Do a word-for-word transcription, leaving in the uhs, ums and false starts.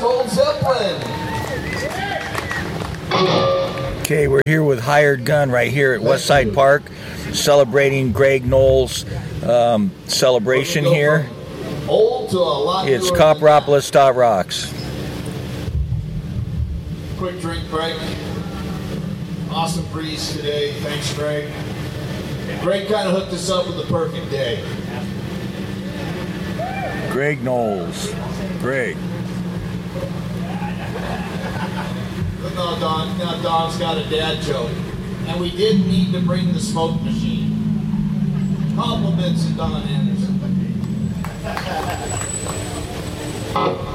Old Zeppelin. Okay, we're here with Hired Gun right here at Westside Park, celebrating Greg Knowles' um, celebration here. Old to a lot It's newer than Copperopolis Dot Rocks. that. Quick drink break. Awesome breeze today. Thanks, Greg. And Greg kind of hooked us up with the perfect day. Greg Knowles. Greg. No, Don, now Don's got a dad joke. And we did need to bring the smoke machine. Compliments to Don Anderson.